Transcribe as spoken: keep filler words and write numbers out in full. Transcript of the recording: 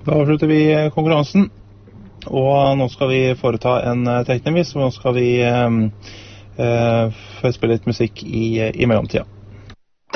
Da avslutter vi konkurransen, og nå skal vi foreta en trekningsvis, og nå skal vi eh, eh, spille litt musikk i, i mellomtida.